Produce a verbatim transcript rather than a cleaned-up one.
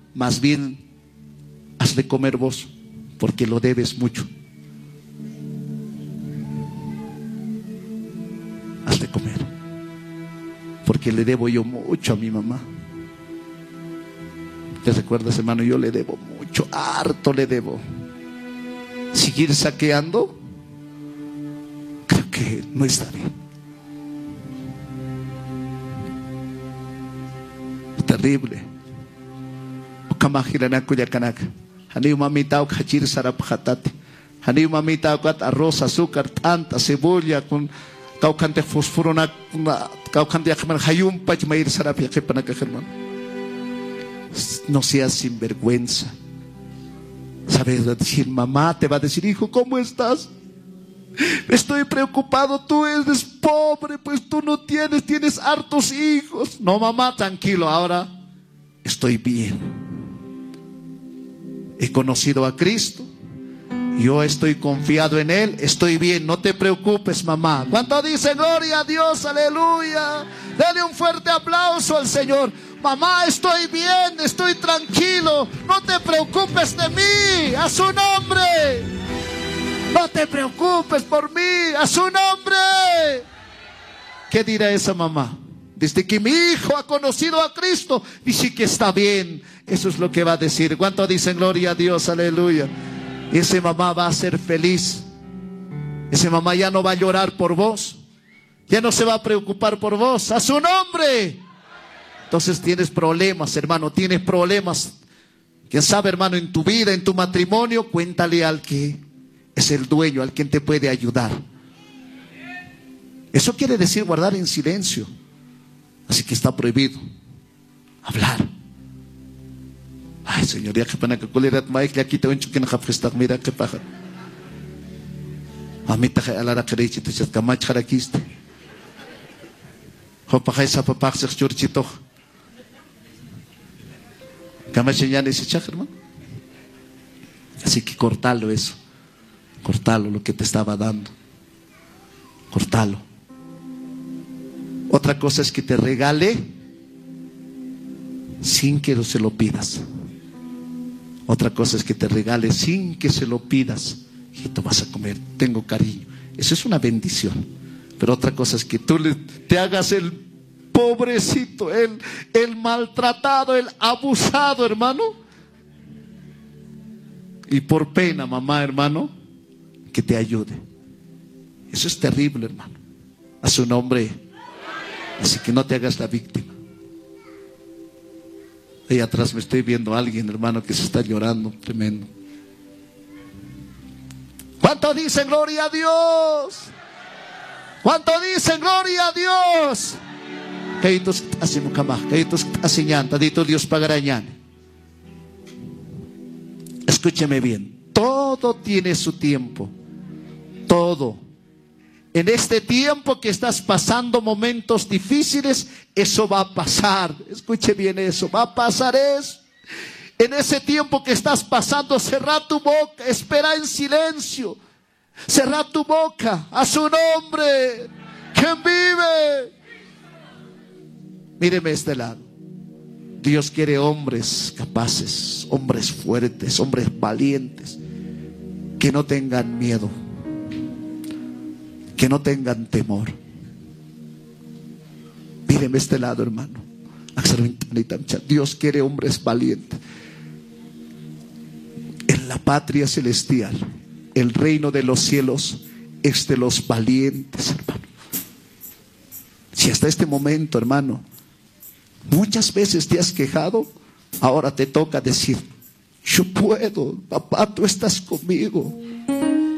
más bien hazle comer vos, porque lo debes mucho. Hazle comer, porque le debo yo mucho a mi mamá. ¿Te recuerdas, hermano? Yo le debo mucho, harto le debo. Seguir saqueando, creo que no está bien. Terrible. Okamajirana kuyakanaka. Hani mamita ok hachir sarap hatate. Hani mamita ok arroz, azúcar, tanta cebolla con caukante fosforona, caukante akman hayum pach mair sarap yakipanaka hermano. No seas sinvergüenza. Sabes decir, mamá te va a decir, hijo, ¿cómo estás? Estoy preocupado, tú eres pobre, pues tú no tienes, tienes hartos hijos. No, mamá, tranquilo, ahora estoy bien. He conocido a Cristo, yo estoy confiado en Él, estoy bien, no te preocupes, mamá. ¿Cuánto dice gloria a Dios? Aleluya. Dale un fuerte aplauso al Señor. Mamá, estoy bien, estoy tranquilo, no te preocupes de mí, a su nombre. No te preocupes por mí, a su nombre. ¿Qué dirá esa mamá? Desde que mi hijo ha conocido a Cristo, dice que está bien. Eso es lo que va a decir. ¿Cuánto dicen gloria a Dios? Aleluya. Ese mamá va a ser feliz. Ese mamá ya no va a llorar por vos, ya no se va a preocupar por vos, a su nombre. Entonces tienes problemas, hermano, tienes problemas. Quién sabe, hermano, en tu vida, en tu matrimonio, cuéntale al que es el dueño, al quien te puede ayudar. Eso quiere decir guardar en silencio. Así que está prohibido hablar. Ay, Señor, ya que para que culirat maik ya quita un chukin hafestak, mira qué paja. Amita que alara querechi te chat kamach harakiste. Hopa hay sapapak se churchito. Kamach ya ni se chaj, hermano. Así que cortalo eso. Cortalo lo que te estaba dando. Cortalo. Otra cosa es que te regale sin que se lo pidas. Otra cosa es que te regale sin que se lo pidas. Y tú vas a comer, tengo cariño. Eso es una bendición. Pero otra cosa es que tú le, te hagas el pobrecito, el, el maltratado, el abusado, hermano. Y por pena, mamá, hermano, que te ayude. Eso es terrible, hermano. A su nombre. Así que no te hagas la víctima. Ahí atrás me estoy viendo a alguien, hermano, que se está llorando tremendo. ¿Cuánto dicen gloria a Dios? ¿Cuánto dicen gloria a Dios? Kaitos asimukamah, kaitos asiñanta, dito Dios pagarañan. Escúcheme bien. Todo tiene su tiempo. Todo. En este tiempo que estás pasando momentos difíciles, eso va a pasar. Escuche bien eso, va a pasar eso. En ese tiempo que estás pasando, cerrá tu boca, espera en silencio. Cerrá tu boca, a su nombre. ¿Quién vive? Míreme este lado. Dios quiere hombres capaces, hombres fuertes, hombres valientes, que no tengan miedo, que no tengan temor. Míreme este lado, hermano. Dios quiere hombres valientes. En la patria celestial, el reino de los cielos es de los valientes, hermano. Si hasta este momento, hermano, muchas veces te has quejado, ahora te toca decir: yo puedo, papá, tú estás conmigo.